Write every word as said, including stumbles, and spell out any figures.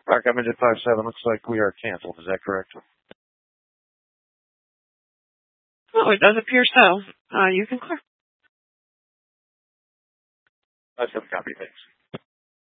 Mark, I'm into five seven. Looks like we are canceled. Is that correct? Oh, it does appear so. Uh, you can clear. Five seven copy. Thanks.